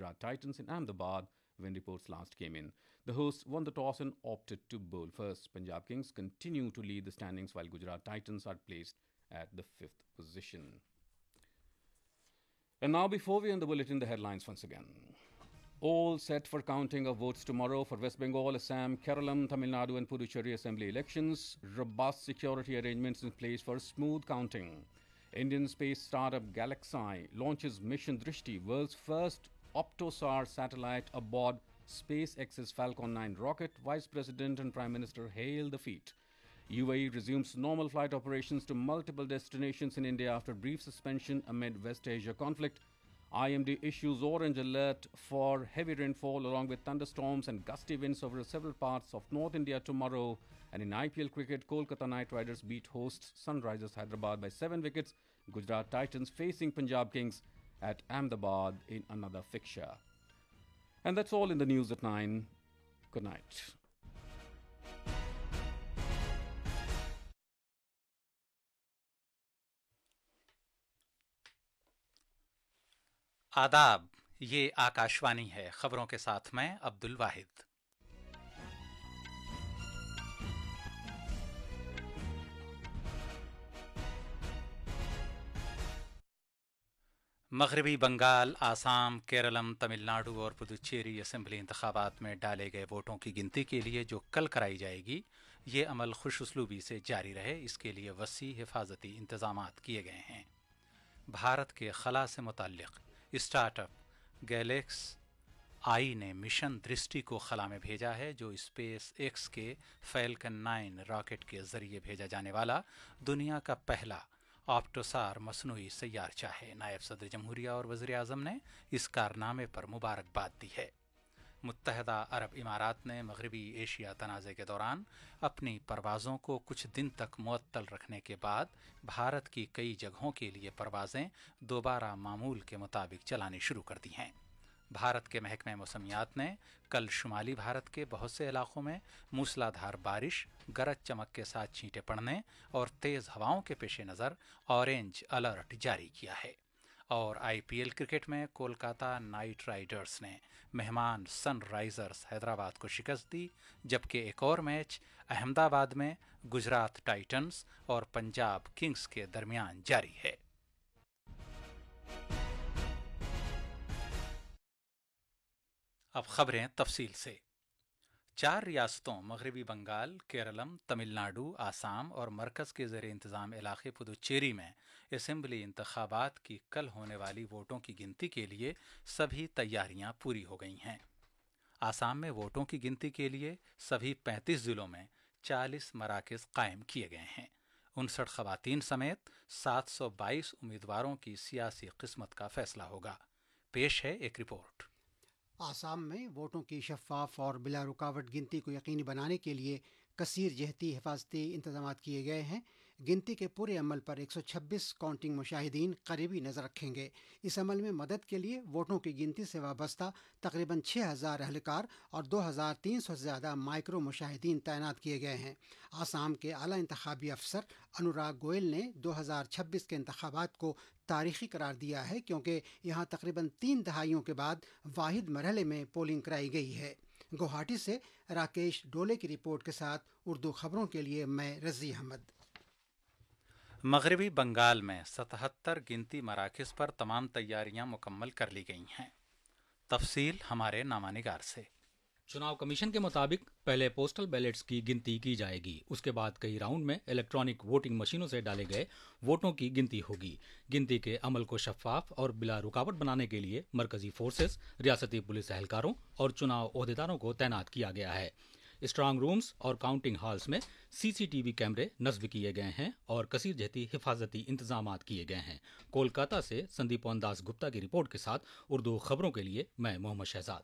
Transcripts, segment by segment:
Gujarat Titans in Ahmedabad when reports last came in. The hosts won the toss and opted to bowl first. Punjab Kings continue to lead the standings while Gujarat Titans are placed at the fifth position. And now, before we end the bulletin, the headlines once again. All set for counting of votes tomorrow for West Bengal, Assam, Kerala, Tamil Nadu and Puducherry assembly elections. Robust security arrangements in place for smooth counting. Indian space startup Galaxy launches Mission Drishti, world's first Optosar satellite aboard SpaceX's Falcon 9 rocket. Vice President and Prime Minister hail the feat. UAE resumes normal flight operations to multiple destinations in India after brief suspension amid West Asia conflict. IMD issues orange alert for heavy rainfall along with thunderstorms and gusty winds over several parts of North India tomorrow. And in IPL cricket, Kolkata Knight Riders beat hosts Sunrisers Hyderabad by 7 wickets. Gujarat Titans facing Punjab Kings at Ahmedabad in another fixture. And that's all in the news at 9. Good night. आदाब, ये आकाशवाणी है। खबरों के साथ मैं अब्दुल वाहिद। मगरबी बंगाल, आसाम, केरलम, तमिलनाडु और Puducherry assembly इंतखाबात में डाले गए वोटों की गिनती के लिए जो कल कराई जाएगी, ये अमल खुशउस्लूबी से जारी रहे, इसके लिए वसी हिफाजती इंतजामात किए गए हैं। भारत के खला से मुताल्लिक स्टार्टअप गैलेक्स आई ने मिशन दृष्टि को खला में भेजा है, जो स्पेस एक्स के फैल्कन 9 रॉकेट के जरिए भेजा जाने वाला दुनिया का पहला ऑप्टोसार मसनूई सैयारचा है। नायब सदर जमहूरिया और वज़ीर आज़म ने इस कारनामे पर मुबारकबाद दी है। मुत्तहदा अरब इमारात ने मगरबी एशिया तनाज़े के दौरान अपनी परवाज़ों को कुछ दिन तक मुअत्तल रखने के बाद भारत की कई जगहों के लिए परवाज़ें दोबारा मामूल के मुताबिक चलानी शुरू कर दी हैं। भारत के महकमे मौसमियात ने कल शुमाली भारत के बहुत से इलाकों में मूसलाधार बारिश, गरज चमक के साथ छींटे पड़ने और तेज़ हवाओं के पेश नज़र ऑरेंज अलर्ट जारी किया है। और आईपीएल क्रिकेट में कोलकाता नाइट राइडर्स ने मेहमान सनराइजर्स हैदराबाद को शिकस्त दी, जबकि एक और मैच अहमदाबाद में गुजरात टाइटंस और पंजाब किंग्स के दरमियान जारी है। अब खबरें तफसील से। 4 रियासतों मगरबी बंगाल, केरलम, तमिलनाडु, आसाम और मरकज़ के ज़ेर इंतज़ाम इलाक़े पुदुचेरी में असेंबली इंतखाबात की कल होने वाली वोटों की गिनती के लिए सभी तैयारियां पूरी हो गई हैं। आसाम में वोटों की गिनती के लिए सभी 35 ज़िलों में 40 मराकज़ कायम किए गए हैं। 59 ख़वातीन समेत 722 उम्मीदवारों की सियासी किस्मत का फैसला होगा। पेश है एक रिपोर्ट। आसाम में वोटों की शफाफ और बिला रुकावट गिनती को यकीनी बनाने के लिए कसीर जहती हिफाजती इंतजाम किए गए हैं। गिनती के पूरे अमल पर 126 काउंटिंग मुशाहिदीन करीबी नज़र रखेंगे। इस अमल में मदद के लिए वोटों की गिनती से वाबस्ता तकरीबन 6000 अहलकार और 2300 से ज़्यादा माइक्रो मुशाहिदीन तैनात किए गए हैं। आसाम के आला इंतखाबी अफसर अनुराग गोयल ने 2026 के इंतखाबात को तारीखी करार दिया है, क्योंकि यहाँ तकरीबन 3 दहाइयों के बाद वाहिद मरहले में पोलिंग कराई गई है। गुवाहाटी से राकेश डोले की रिपोर्ट के साथ उर्दू खबरों के लिए मैं रज़ी अहमद। मगरबी बंगाल में 77 गिनती मराकज़ पर तमाम तैयारियां मुकम्मल कर ली गई हैं। तफसील हमारे नामानिगार से। चुनाव कमीशन के मुताबिक पहले पोस्टल बैलेट्स की गिनती की जाएगी, उसके बाद कई राउंड में इलेक्ट्रॉनिक वोटिंग मशीनों से डाले गए वोटों की गिनती होगी। गिनती के अमल को शफाफ और बिला रुकावट बनाने के लिए मरकजी फोर्सेस, रियासती पुलिस एहलकारों और चुनाव ओहदेदारों को तैनात किया गया है। स्ट्रांग रूम्स और काउंटिंग हॉल्स में सीसीटीवी कैमरे नस्ब किए गए हैं और कसीर जहती हिफाजती इंतजाम किए गए हैं। कोलकाता से संदीपोन दास गुप्ता की रिपोर्ट के साथ उर्दू खबरों के लिए मैं मोहम्मद शहजाद।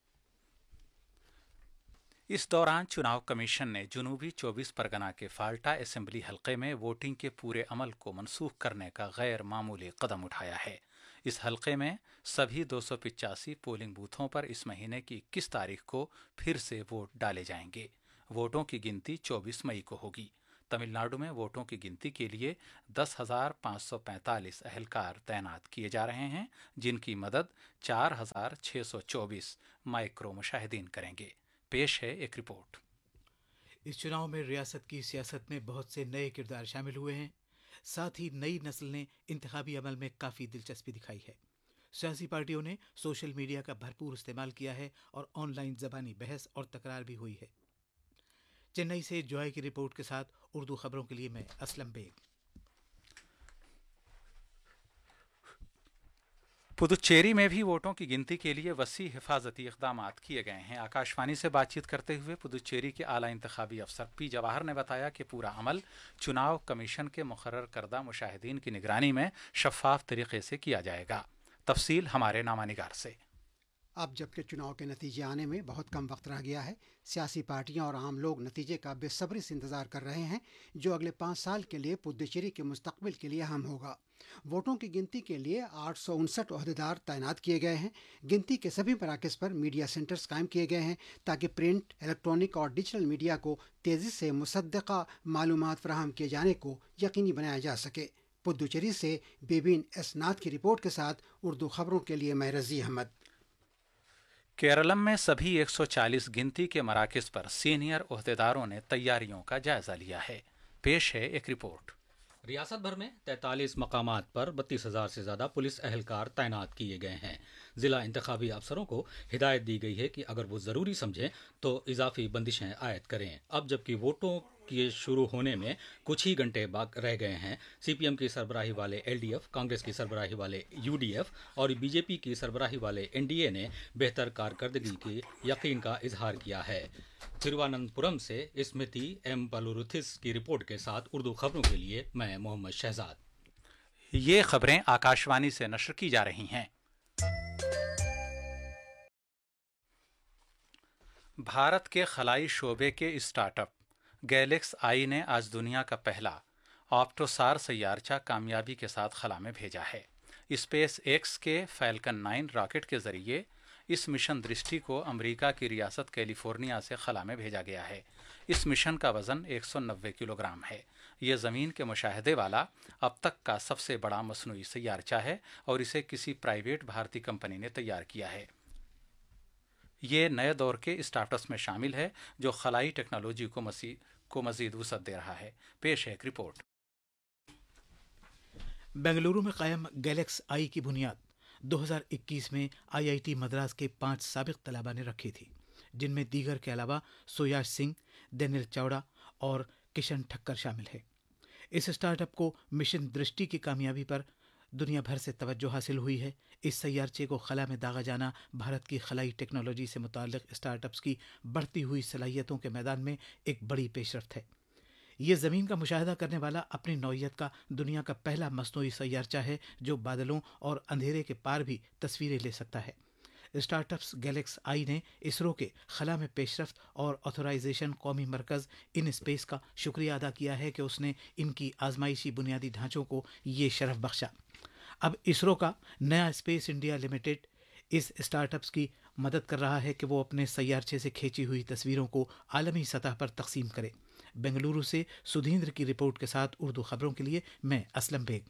इस दौरान चुनाव कमीशन ने जनूबी 24 परगना के फाल्टा असेंबली हलके में वोटिंग के पूरे अमल को मनसूख करने का गैर मामूली कदम उठाया है। इस हलके में सभी 285 पोलिंग बूथों पर इस महीने की 21 तारीख को फिर से वोट डाले जाएंगे। वोटों की गिनती 24 मई को होगी। तमिल नाडु में वोटों की गिनती के लिए 10,545 अहलकार तैनात किए जा रहे हैं, जिनकी मदद 4,624 माइक्रो मुशाहिदीन करेंगे। पेश है एक रिपोर्ट। इस चुनाव में रियासत की सियासत में बहुत से नए किरदार शामिल हुए हैं। साथ ही नई नस्ल ने इंतखाबी अमल में काफ़ी दिलचस्पी दिखाई है। सियासी पार्टियों ने सोशल मीडिया का भरपूर इस्तेमाल किया है और ऑनलाइन ज़बानी बहस और तकरार भी हुई है। चेन्नई से जॉय की रिपोर्ट के साथ उर्दू खबरों के लिए मैं असलम बेग। पुदुचेरी में भी वोटों की गिनती के लिए वसी हिफाजती इक़दाम किए गए हैं। आकाशवाणी से बातचीत करते हुए पुदुचेरी के आला इंतखाबी अफसर पी जवाहर ने बताया कि पूरा अमल चुनाव कमीशन के मुकर्रर करदा मुशाहिदीन की निगरानी में शफाफ तरीके से किया जाएगा। तफसील हमारे नामानिगार से। अब जबकि चुनाव के नतीजे आने में बहुत कम वक्त रह गया है, सियासी पार्टियां और आम लोग नतीजे का बेसब्री से इंतजार कर रहे हैं, जो अगले 5 साल के लिए पुदुचेरी के मुस्तकबिल के लिए अहम होगा। वोटों की गिनती के लिए 859 ओहदेदार तैनात किए गए हैं। गिनती के सभी मराकज़ पर मीडिया सेंटर्स कायम किए गए हैं ताकि प्रिंट, इलेक्ट्रॉनिक और डिजिटल मीडिया को तेज़ी से मुसद्दक़ा मालूमात फराहम किए जाने को यकीनी बनाया जा सके। पुदुचेरी से बेबिन एस नाथ की रिपोर्ट के साथ उर्दू खबरों के लिए मैं रज़ी अहमद। केरलम में सभी 140 गिनती के मराकज़ पर सीनियर ओहदेदारों ने तैयारियों का जायजा लिया है। पेश है एक रिपोर्ट। रियासत भर में 43 मकामात पर 32,000 से ज़्यादा पुलिस अहलकार तैनात किए गए हैं। ज़िला इंतखाबी अफसरों को हिदायत दी गई है कि अगर वो ज़रूरी समझें तो इजाफी बंदिशें आयद करें। अब जबकि वोटों के शुरू होने में कुछ ही घंटे रह गए हैं, CPM की सरबराही वाले LDF, कांग्रेस की सरबराही वाले UDF और BJP की सरबराही वाले NDA ने बेहतर कारकर्दगी के यकीन का इजहार किया है। तिरुवनंतपुरम से स्मृति M पलुरुथिस की रिपोर्ट के साथ उर्दू खबरों के लिए मैं मोहम्मद शहजाद। ये खबरें आकाशवाणी से नशर की जा रही हैं। भारत के खलाई शोबे के स्टार्टअप गैलेक्स आई ने आज दुनिया का पहला ऑप्टोसार सैयारचा कामयाबी के साथ खला में भेजा है। स्पेस एक्स के फैल्कन 9 रॉकेट के जरिए इस मिशन दृष्टि को अमेरिका की रियासत कैलिफोर्निया से खला में भेजा गया है। इस मिशन का वजन 190 किलोग्राम है। ये ज़मीन के मुशाहदे वाला अब तक का सबसे बड़ा मसनूई सैयारचा है और इसे किसी प्राइवेट भारतीय कंपनी ने तैयार किया है। ये नए दौर के स्टार्टअप्स में शामिल है जो खलाई टेक्नोलॉजी को मजीद वसअत दे रहा है। पेश है एक रिपोर्ट। बेंगलुरु में कायम गैलेक्स आई की बुनियाद 2021 में IIT मद्रास के 5 साबिक तलबा ने रखी थी, जिनमें दीगर के अलावा सोयाश सिंह, डेनियल चावड़ा और किशन ठक्कर शामिल है। इस स्टार्टअप को मिशन दृष्टि की कामयाबी पर दुनिया भर से तवज्जो हासिल हुई है। इस सैयारचे को खला में दागा जाना भारत की खलाई टेक्नोलॉजी से मुताल्लिक स्टार्टअप्स की बढ़ती हुई सलाहियतों के मैदान में एक बड़ी पेशरफ्त है। ये ज़मीन का मुशाहिदा करने वाला अपनी नौइयत का दुनिया का पहला मसनूई सैयारचा है जो बादलों और अंधेरे के पार भी तस्वीरें ले सकता है। स्टार्टअप्स गैलेक्स आई ने इसरो के खला में पेशरफ्त और ऑथोराइजेशन कौमी मरकज़ इन स्पेस का शुक्रिया अदा किया है कि उसने इनकी आजमाइशी बुनियादी ढांचों को ये शरफ बख्शा। अब इसरो का नया स्पेस इंडिया लिमिटेड इस स्टार्टअप्स की मदद कर रहा है कि वो अपने सैयारचे से खींची हुई तस्वीरों को आलमी सतह पर तकसीम करे। बेंगलुरु से सुधींद्र की रिपोर्ट के साथ उर्दू खबरों के लिए मैं असलम बेग।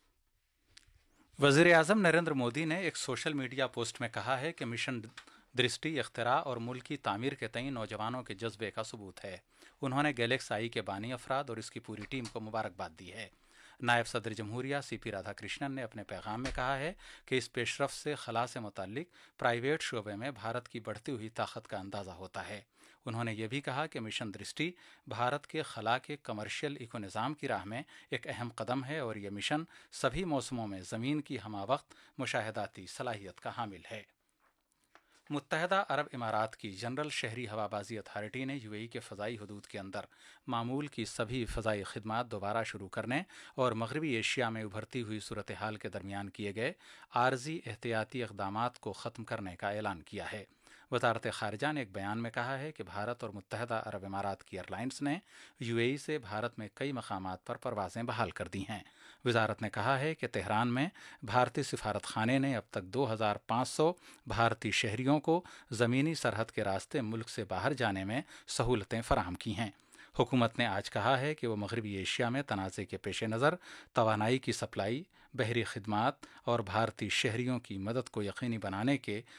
वज़ीर आज़म नरेंद्र मोदी ने एक सोशल मीडिया पोस्ट में कहा है कि मिशन दृष्टि इख्तिरा और मुल्क की तामीर के तई नौजवानों के जज्बे का सबूत है। उन्होंने गैलेक्स आई के बानी अफराद और इसकी पूरी टीम को मुबारकबाद दी है। नायब सदर जमहूरिया CP राधाकृष्णन ने अपने पैगाम में कहा है कि इस पेशरफ से खला से मुताल्लिक प्राइवेट शोबे में भारत की बढ़ती हुई ताकत का अंदाज़ा होता है। उन्होंने ये भी कहा कि मिशन दृष्टि भारत के खला के कमर्शियल इको निज़ाम की राह में एक अहम कदम है और ये मिशन सभी मौसमों में ज़मीन की हमावक्त मुशाहिदाती सलाहियत का हामिल है। मुत्तहदा अरब इमारात की जनरल शहरी हवाबाजी अथॉरिटी ने UAE के फ़ज़ाई हदूद के अंदर मामूल की सभी फ़ज़ाई खिदमात दोबारा शुरू करने और मगरबी एशिया में उभरती हुई सूरत हाल के दरमियान किए गए आर्जी एहतियाती इक़दामात को ख़त्म करने का ऐलान किया है। वज़ारत ख़ारिजा ने एक बयान में कहा है कि भारत और मुत्तहदा अरब इमारात की एयरलाइंस ने UAE से भारत में कई मकामात पर परवाज़ें बहाल कर दी हैं। वज़ारत ने कहा है कि तेहरान में भारतीय सिफारत खाने ने अब तक 2500 भारतीय शहरियों को ज़मीनी सरहद के रास्ते मुल्क से बाहर जाने में सहूलतें फ़राहम की हैं। حکومت نے آج کہا ہے کہ وہ مغربی ایشیا میں تنازع کے پیش نظر توانائی کی سپلائی، بحری خدمات اور بھارتی شہریوں کی مدد کو یقینی بنانے کے